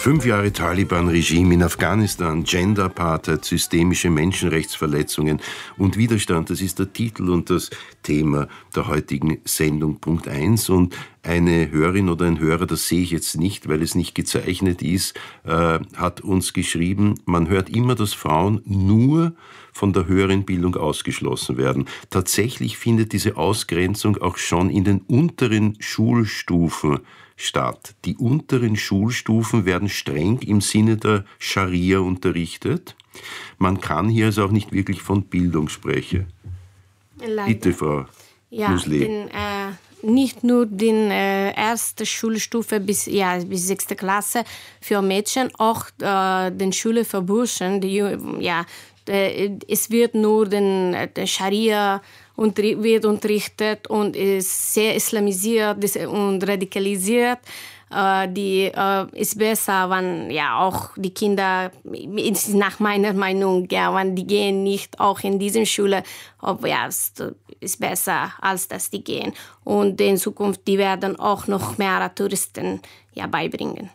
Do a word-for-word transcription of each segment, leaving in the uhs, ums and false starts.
Fünf Jahre Taliban-Regime in Afghanistan, Gender-Apartheid, systemische Menschenrechtsverletzungen und Widerstand. Das ist der Titel und das Thema der heutigen Sendung Punkt eins. Und eine Hörerin oder ein Hörer, das sehe ich jetzt nicht, weil es nicht gezeichnet ist, äh, hat uns geschrieben, man hört immer, dass Frauen nur von der höheren Bildung ausgeschlossen werden. Tatsächlich findet diese Ausgrenzung auch schon in den unteren Schulstufen statt. Die unteren Schulstufen werden streng im Sinne der Scharia unterrichtet. Man kann hier also auch nicht wirklich von Bildung sprechen. Leider. Bitte, Frau ja, Muslet. Den, äh, nicht nur die äh, erste Schulstufe bis, ja, bis sechste Klasse für Mädchen, auch äh, den Schule für Burschen. Die, ja, äh, es wird nur den, den Scharia und wird unterrichtet und ist sehr islamisiert und radikalisiert. Äh, die äh, ist besser, wenn ja auch die Kinder, nach meiner Meinung, ja, wenn die gehen nicht auch in diese Schule, ob, ja, ist, ist besser, als dass die gehen. Und in Zukunft, die werden auch noch mehr Touristen ja, beibringen.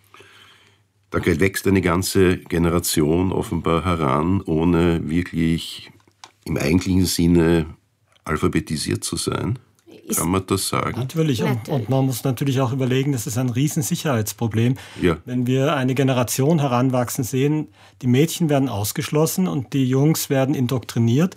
Da wächst eine ganze Generation offenbar heran, ohne wirklich im eigentlichen Sinne alphabetisiert zu sein. Kann man das sagen? Natürlich. natürlich. Und man muss natürlich auch überlegen, das ist ein Riesensicherheitsproblem. Ja. Wenn wir eine Generation heranwachsen sehen, die Mädchen werden ausgeschlossen und die Jungs werden indoktriniert.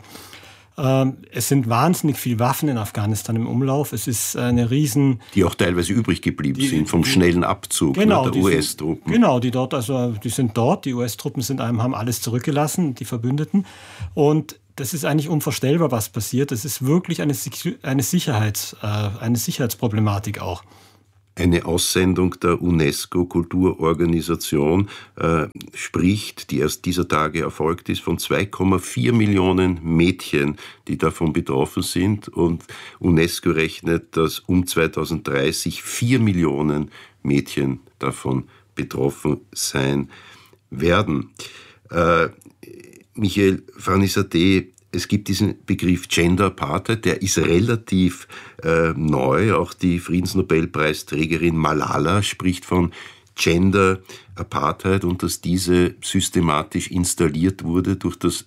Es sind wahnsinnig viele Waffen in Afghanistan im Umlauf. Es ist eine riesen... Die auch teilweise übrig geblieben die, sind vom die, schnellen Abzug genau, der U S-Truppen. Genau, die dort, also die sind dort. Die U S-Truppen sind einem, haben alles zurückgelassen, die Verbündeten. Und das ist eigentlich unvorstellbar, was passiert. Das ist wirklich eine, eine, Sicherheits, äh, eine Sicherheitsproblematik auch. Eine Aussendung der UNESCO-Kulturorganisation äh, spricht, die erst dieser Tage erfolgt ist, von zwei Komma vier Millionen Mädchen, die davon betroffen sind. Und UNESCO rechnet, dass um zweitausenddreißig vier Millionen Mädchen davon betroffen sein werden. Äh, Michael Franissadeh, es gibt diesen Begriff Gender Apartheid, der ist relativ äh, neu. Auch die Friedensnobelpreisträgerin Malala spricht von Gender Apartheid und dass diese systematisch installiert wurde durch das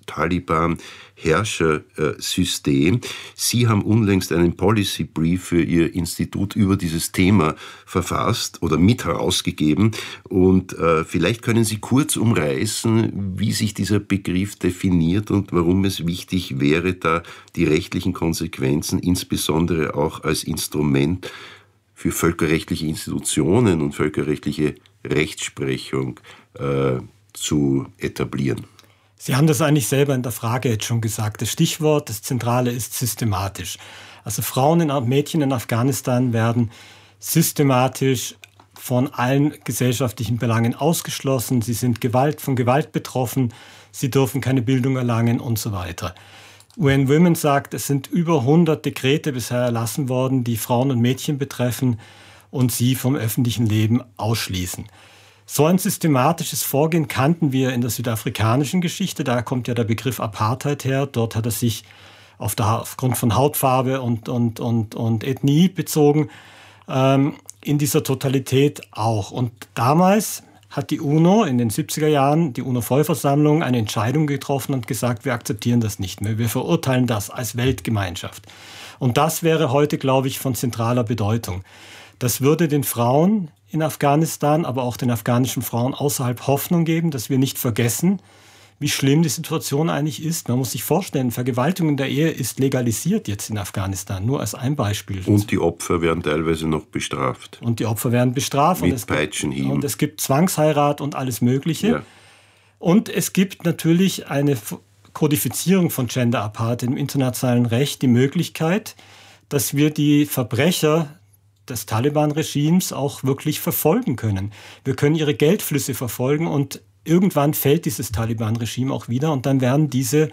Taliban-Herrschersystem. Sie haben unlängst einen Policy Brief für Ihr Institut über dieses Thema verfasst oder mit herausgegeben. Und äh, vielleicht können Sie kurz umreißen, wie sich dieser Begriff definiert und warum es wichtig wäre, da die rechtlichen Konsequenzen insbesondere auch als Instrument für völkerrechtliche Institutionen und völkerrechtliche Rechtsprechung äh, zu etablieren. Sie haben das eigentlich selber in der Frage jetzt schon gesagt. Das Stichwort, das Zentrale ist systematisch. Also Frauen und Mädchen in Afghanistan werden systematisch von allen gesellschaftlichen Belangen ausgeschlossen. Sie sind Gewalt, von Gewalt betroffen. Sie dürfen keine Bildung erlangen und so weiter. U N Women sagt, es sind über hundert Dekrete bisher erlassen worden, die Frauen und Mädchen betreffen und sie vom öffentlichen Leben ausschließen. So ein systematisches Vorgehen kannten wir in der südafrikanischen Geschichte. Da kommt ja der Begriff Apartheid her. Dort hat er sich auf der, aufgrund von Hautfarbe und, und, und, und Ethnie bezogen. Ähm, in dieser Totalität auch. Und damals hat die UNO in den siebziger Jahren, die UNO-Vollversammlung, eine Entscheidung getroffen und gesagt, wir akzeptieren das nicht mehr. Wir verurteilen das als Weltgemeinschaft. Und das wäre heute, glaube ich, von zentraler Bedeutung. Das würde den Frauen in Afghanistan, aber auch den afghanischen Frauen außerhalb Hoffnung geben, dass wir nicht vergessen, wie schlimm die Situation eigentlich ist. Man muss sich vorstellen, Vergewaltigung in der Ehe ist legalisiert jetzt in Afghanistan, nur als ein Beispiel. Und die Opfer werden teilweise noch bestraft. Und die Opfer werden bestraft. Mit und es Peitschenhieben. Und es gibt Zwangsheirat und alles Mögliche. Ja. Und es gibt natürlich eine Kodifizierung von Gender Apartheid im internationalen Recht, die Möglichkeit, dass wir die Verbrecher des Taliban-Regimes auch wirklich verfolgen können. Wir können ihre Geldflüsse verfolgen und irgendwann fällt dieses Taliban-Regime auch wieder und dann werden diese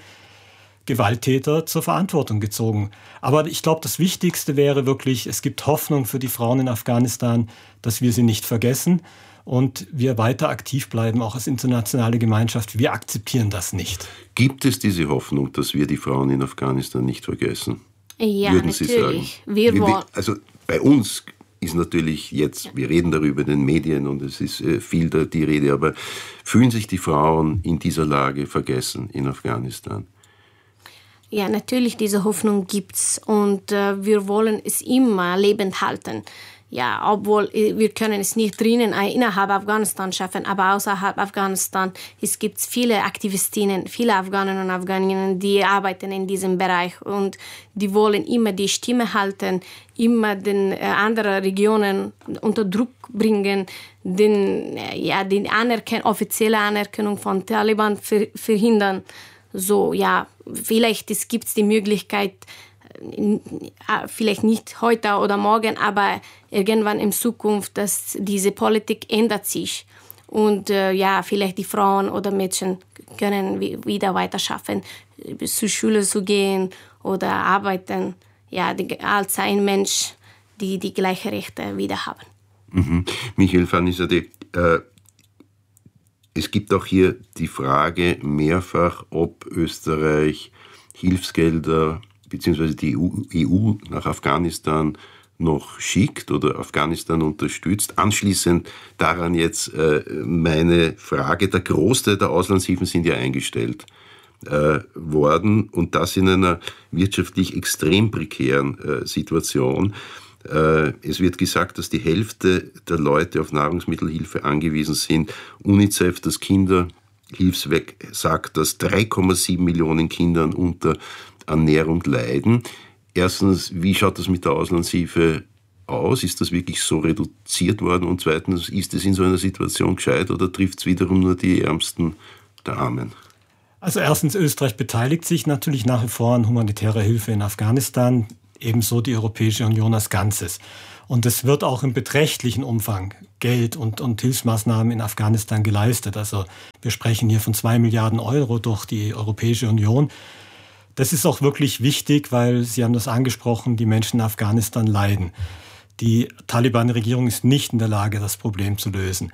Gewalttäter zur Verantwortung gezogen. Aber ich glaube, das Wichtigste wäre wirklich, es gibt Hoffnung für die Frauen in Afghanistan, dass wir sie nicht vergessen und wir weiter aktiv bleiben, auch als internationale Gemeinschaft. Wir akzeptieren das nicht. Gibt es diese Hoffnung, dass wir die Frauen in Afghanistan nicht vergessen? Ja, würden Sie natürlich. sagen? Wir wollen. Also bei uns ist natürlich jetzt, wir reden darüber in den Medien und es ist viel da die Rede, aber fühlen sich die Frauen in dieser Lage vergessen in Afghanistan? Ja, natürlich, diese Hoffnung gibt's und äh, wir wollen es immer lebend halten. Ja, obwohl wir können es nicht drinnen innerhalb Afghanistan schaffen, aber außerhalb Afghanistan es gibt viele Aktivistinnen, viele Afghanen und Afghaninnen, die arbeiten in diesem Bereich und die wollen immer die Stimme halten, immer den äh, anderen Regionen unter Druck bringen, den äh, ja die Anerken- offizielle Anerkennung von Taliban ver- verhindern. So ja, vielleicht es gibt die Möglichkeit, vielleicht nicht heute oder morgen, aber irgendwann in Zukunft, dass diese Politik ändert sich. Und äh, ja, vielleicht die Frauen oder Mädchen können wieder weiter schaffen, zur Schule zu gehen oder arbeiten. Ja, die, als ein Mensch, die die gleichen Rechte wieder haben. Mhm. Michael Fanizadeh, äh, es gibt auch hier die Frage mehrfach, ob Österreich Hilfsgelder beziehungsweise die E U nach Afghanistan noch schickt oder Afghanistan unterstützt. Anschließend daran jetzt äh, meine Frage, der Großteil der Auslandshilfen sind ja eingestellt äh, worden und das in einer wirtschaftlich extrem prekären äh, Situation. Äh, es wird gesagt, dass die Hälfte der Leute auf Nahrungsmittelhilfe angewiesen sind. UNICEF, das Kinderhilfswerk, sagt, dass drei Komma sieben Millionen Kindern unter Ernährung leiden. Erstens, wie schaut das mit der Auslandshilfe aus? Ist das wirklich so reduziert worden? Und zweitens, ist es in so einer Situation gescheit oder trifft es wiederum nur die Ärmsten der Armen? Also erstens, Österreich beteiligt sich natürlich nach wie vor an humanitärer Hilfe in Afghanistan, ebenso die Europäische Union als Ganzes. Und es wird auch im beträchtlichen Umfang Geld und, und Hilfsmaßnahmen in Afghanistan geleistet. Also wir sprechen hier von zwei Milliarden Euro durch die Europäische Union. Das ist auch wirklich wichtig, weil, Sie haben das angesprochen, die Menschen in Afghanistan leiden. Die Taliban-Regierung ist nicht in der Lage, das Problem zu lösen.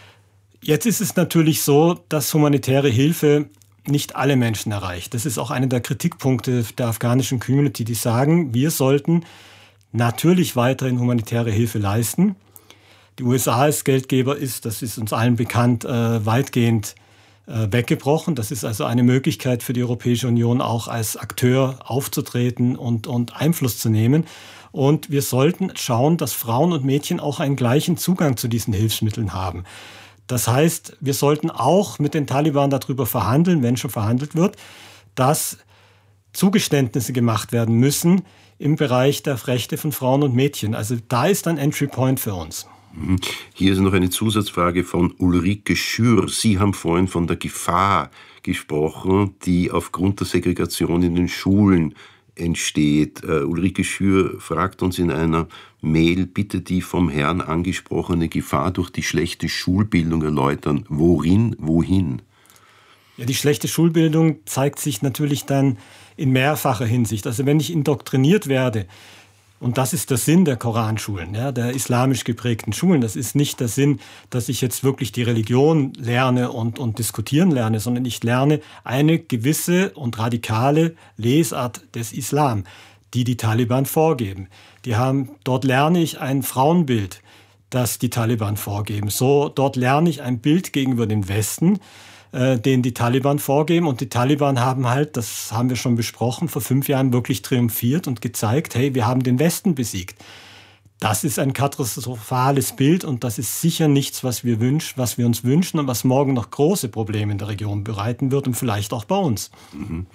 Jetzt ist es natürlich so, dass humanitäre Hilfe nicht alle Menschen erreicht. Das ist auch einer der Kritikpunkte der afghanischen Community, die sagen, wir sollten natürlich weiterhin humanitäre Hilfe leisten. Die U S A als Geldgeber ist, das ist uns allen bekannt, äh, weitgehend weggebrochen. Das ist also eine Möglichkeit für die Europäische Union auch als Akteur aufzutreten und, und Einfluss zu nehmen. Und wir sollten schauen, dass Frauen und Mädchen auch einen gleichen Zugang zu diesen Hilfsmitteln haben. Das heißt, wir sollten auch mit den Taliban darüber verhandeln, wenn schon verhandelt wird, dass Zugeständnisse gemacht werden müssen im Bereich der Rechte von Frauen und Mädchen. Also da ist ein Entry Point für uns. Hier ist noch eine Zusatzfrage von Ulrike Schür. Sie haben vorhin von der Gefahr gesprochen, die aufgrund der Segregation in den Schulen entsteht. Uh, Ulrike Schür fragt uns in einer Mail, bitte die vom Herrn angesprochene Gefahr durch die schlechte Schulbildung erläutern. Worin, wohin? Ja, die schlechte Schulbildung zeigt sich natürlich dann in mehrfacher Hinsicht. Also wenn ich indoktriniert werde, und das ist der Sinn der Koranschulen, ja, der islamisch geprägten Schulen. Das ist nicht der Sinn, dass ich jetzt wirklich die Religion lerne und, und diskutieren lerne, sondern ich lerne eine gewisse und radikale Lesart des Islam, die die Taliban vorgeben. Die haben, dort lerne ich ein Frauenbild, das die Taliban vorgeben. So, dort lerne ich ein Bild gegenüber dem Westen, den die Taliban vorgeben. Und die Taliban haben halt, das haben wir schon besprochen, vor fünf Jahren wirklich triumphiert und gezeigt, hey, wir haben den Westen besiegt. Das ist ein katastrophales Bild und das ist sicher nichts, was wir wünschen, was wir uns wünschen und was morgen noch große Probleme in der Region bereiten wird und vielleicht auch bei uns. Mhm.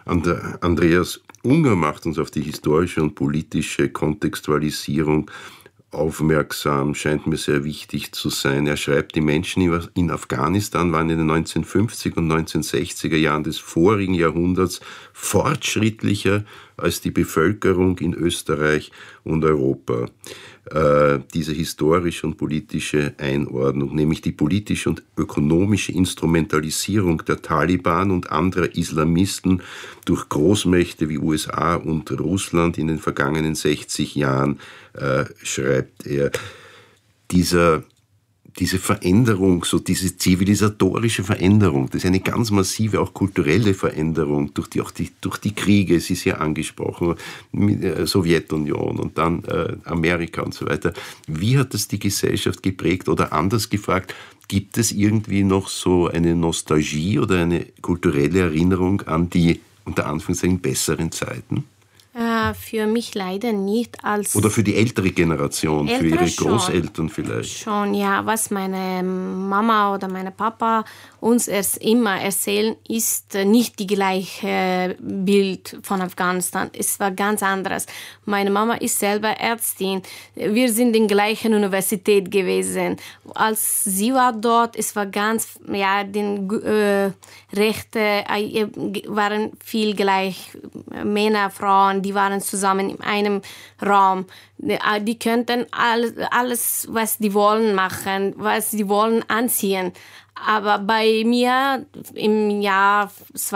Andreas Unger macht uns auf die historische und politische Kontextualisierung aufmerksam, scheint mir sehr wichtig zu sein. Er schreibt, die Menschen in Afghanistan waren in den neunzehnhundertfünfziger und neunzehnhundertsechziger Jahren des vorigen Jahrhunderts fortschrittlicher als die Bevölkerung in Österreich und Europa. Äh, diese historische und politische Einordnung, nämlich die politische und ökonomische Instrumentalisierung der Taliban und anderer Islamisten durch Großmächte wie U S A und Russland in den vergangenen sechzig Jahren, äh, schreibt er. Dieser, diese Veränderung, so diese zivilisatorische Veränderung, das ist eine ganz massive, auch kulturelle Veränderung durch die, auch die, durch die Kriege, es ist ja angesprochen, mit der Sowjetunion und dann äh, Amerika und so weiter. Wie hat das die Gesellschaft geprägt? Oder anders gefragt, gibt es irgendwie noch so eine Nostalgie oder eine kulturelle Erinnerung an die, unter Anführungszeichen, besseren Zeiten? Äh, für mich leider nicht. Als Oder für die ältere Generation, Ältere für ihre schon. Großeltern vielleicht? Schon, ja. Was meine Mama oder mein Papa uns erst immer erzählen, ist nicht die gleiche Bild von Afghanistan. Es war ganz anderes. Meine Mama ist selber Ärztin. Wir sind in der gleichen Universität gewesen. Als sie war dort, es war ganz, ja, die äh, Rechte äh, waren viel gleich. Männer, Frauen, die waren zusammen in einem Raum. Die könnten alles, alles, was die wollen, machen, was die wollen, anziehen. Aber bei mir im Jahr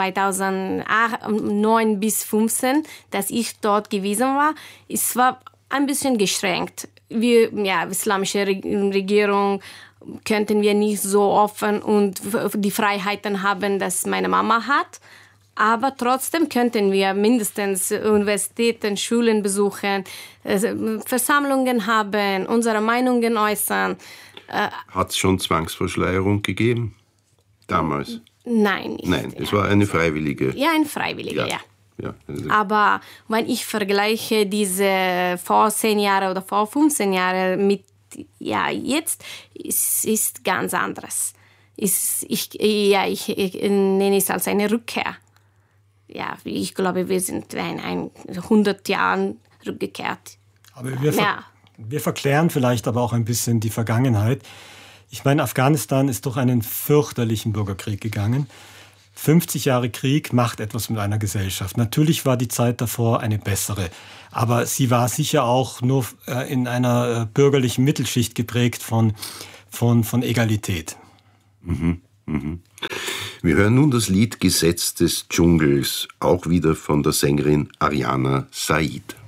zweitausendneun bis fünfzehn, dass ich dort gewesen war, es war ein bisschen geschränkt. Wir, ja, islamische Regierung, könnten wir nicht so offen und die Freiheiten haben, dass meine Mama hat. Aber trotzdem könnten wir mindestens Universitäten, Schulen besuchen, Versammlungen haben, unsere Meinungen äußern. Hat es schon Zwangsverschleierung gegeben? Damals? Nein. Nicht. Nein, es war eine freiwillige. Ja, eine freiwillige, ja. ja. ja. Aber wenn ich vergleiche diese vor zehn Jahren oder vor fünfzehn Jahren mit ja, jetzt, es ist ganz anderes. Ist, ich, ja, ich, ich nenne es als eine Rückkehr. Ja, ich glaube, wir sind in, in hundert Jahren rückgekehrt. Aber wir, ver- ja. wir verklären vielleicht aber auch ein bisschen die Vergangenheit. Ich meine, Afghanistan ist durch einen fürchterlichen Bürgerkrieg gegangen. fünfzig Jahre Krieg macht etwas mit einer Gesellschaft. Natürlich war die Zeit davor eine bessere, aber sie war sicher auch nur in einer bürgerlichen Mittelschicht geprägt von, von, von Egalität. Mhm, mhm. Wir hören nun das Lied Gesetz des Dschungels, auch wieder von der Sängerin Ariana Said.